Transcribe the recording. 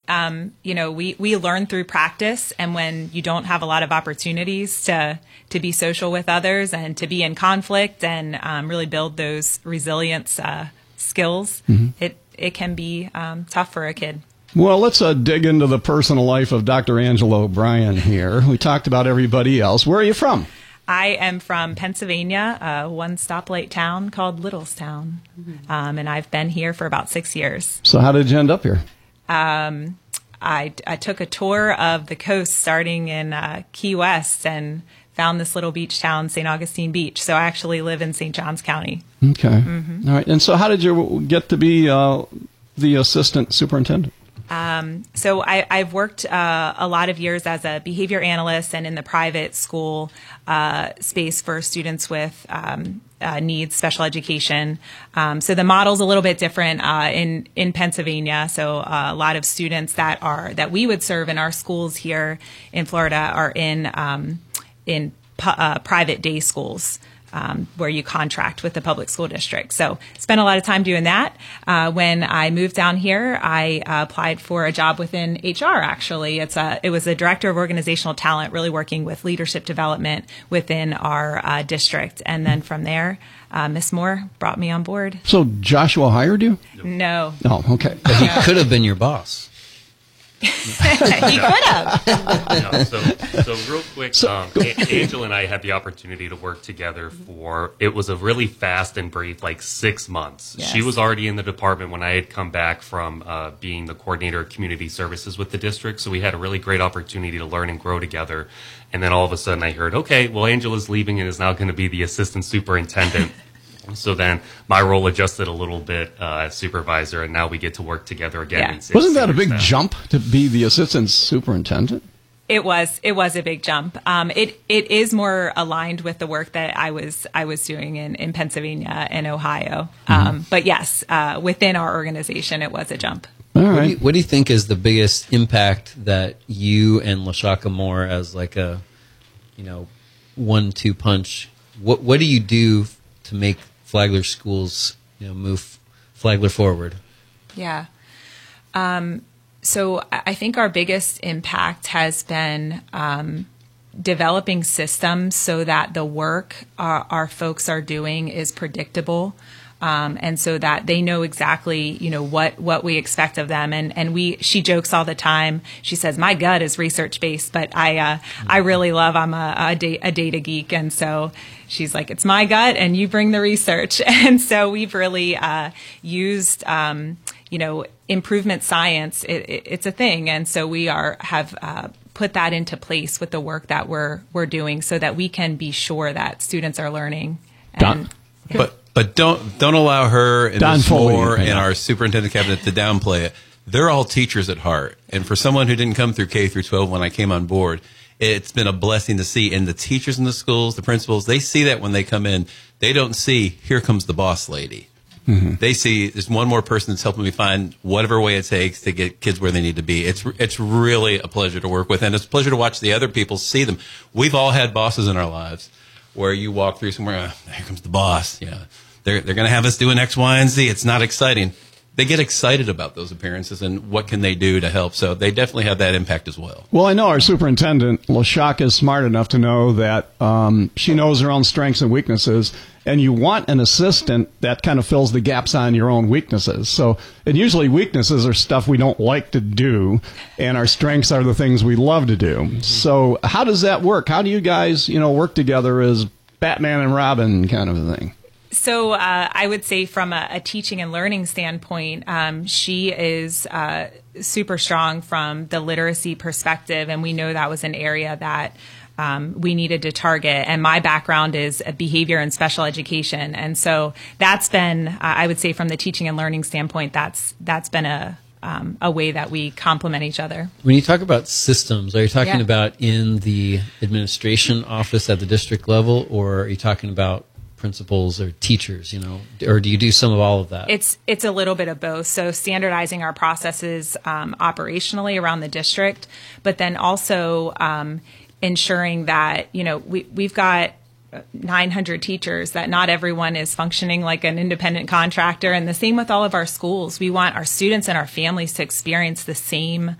we learn through practice, and when you don't have a lot of opportunities to be social with others and to be in conflict and really build those resilience skills, it can be tough for a kid. Well, let's dig into the personal life of Dr. Angela O'Brien here. We talked about everybody else. Where are you from? I am from Pennsylvania, a one-stoplight town called Littlestown, and I've been here for about 6 years. So how did you end up here? I took a tour of the coast starting in Key West and found this little beach town, St. Augustine Beach. So I actually live in St. Johns County. Okay. All right. And so how did you get to be the assistant superintendent? So I've worked a lot of years as a behavior analyst and in the private school space for students with needs, special education. So the model's a little bit different in Pennsylvania. So a lot of students that we would serve in our schools here in Florida are in private day schools. Where you contract with the public school district. So spent a lot of time doing that. When I moved down here, I applied for a job within HR, actually. It was a director of organizational talent, really working with leadership development within our district. And then from there, Ms. Moore brought me on board. So Joshua hired you? No. Oh, okay. But he could have been your boss. He could have. So real quick, Angela and I had the opportunity to work together it was a really fast and brief, 6 months. Yes. She was already in the department when I had come back from being the coordinator of community services with the district. So we had a really great opportunity to learn and grow together. And then all of a sudden I heard, okay, well, Angela's leaving and is now going to be the assistant superintendent. So then my role adjusted a little bit as supervisor, and now we get to work together again. Yeah. Wasn't that a big jump to be the assistant superintendent? It was a big jump. It is more aligned with the work that I was doing in Pennsylvania and Ohio. But yes, within our organization, it was a jump. All right. What do you think is the biggest impact that you and LaShaka Moore, as like a 1-2 punch, what do you do to make Flagler schools move Flagler forward? Yeah. So I think our biggest impact has been developing systems so that the work our folks are doing is predictable. And so that they know exactly, what we expect of them. And she jokes all the time. She says, my gut is research based, but I really love, I'm a data geek. And so she's like, it's my gut and you bring the research. And so we've really, used, improvement science. It's a thing. And so we have put that into place with the work that we're doing so that we can be sure that students are learning. But don't allow her and Don Ms. Foley, Moore and our superintendent cabinet to downplay it. They're all teachers at heart. And for someone who didn't come through K through 12 when I came on board, it's been a blessing to see. And the teachers in the schools, the principals, they see that when they come in. They don't see, here comes the boss lady. Mm-hmm. They see there's one more person that's helping me find whatever way it takes to get kids where they need to be. It's really a pleasure to work with. And it's a pleasure to watch the other people see them. We've all had bosses in our lives where you walk through somewhere, here comes the boss. Yeah, they're going to have us doing X, Y, and Z. It's not exciting. They get excited about those appearances and what can they do to help. So they definitely have that impact as well. Well, I know our superintendent, LaShaka, is smart enough to know that she knows her own strengths and weaknesses, and you want an assistant that kind of fills the gaps on your own weaknesses. So, and usually weaknesses are stuff we don't like to do, and our strengths are the things we love to do. So how does that work? How do you guys, work together as Batman and Robin kind of a thing? So I would say from a teaching and learning standpoint, she is super strong from the literacy perspective, and we know that was an area that we needed to target. And my background is behavior and special education, and so that's been, I would say, from the teaching and learning standpoint, that's been a way that we complement each other. When you talk about systems, are you talking about in the administration office at the district level, or are you talking about principals or teachers, or do you do some of all of that? It's a little bit of both. So standardizing our processes operationally around the district, but then also ensuring that, we've got 900 teachers, that not everyone is functioning like an independent contractor. And the same with all of our schools. We want our students and our families to experience the same